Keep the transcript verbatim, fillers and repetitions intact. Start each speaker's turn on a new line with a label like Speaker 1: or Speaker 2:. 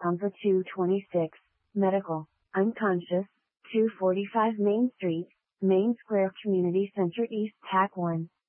Speaker 1: on for two twenty-six, medical, unconscious, two forty-five Main Street, Main Square Community Center East Tac one.